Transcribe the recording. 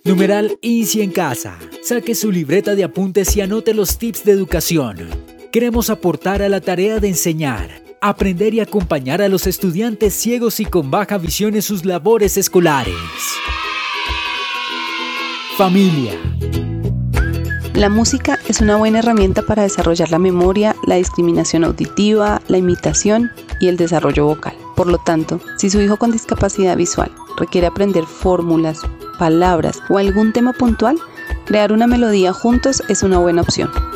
Numeral INSI en casa. Saque su libreta de apuntes y anote los tips de educación. Queremos aportar a la tarea de enseñar, aprender y acompañar a los estudiantes ciegos y con baja visión en sus labores escolares. Familia. La música es una buena herramienta para desarrollar la memoria, la discriminación auditiva, la imitación y el desarrollo vocal. Por lo tanto, si su hijo con discapacidad visual requiere aprender fórmulas, palabras o algún tema puntual, crear una melodía juntos es una buena opción.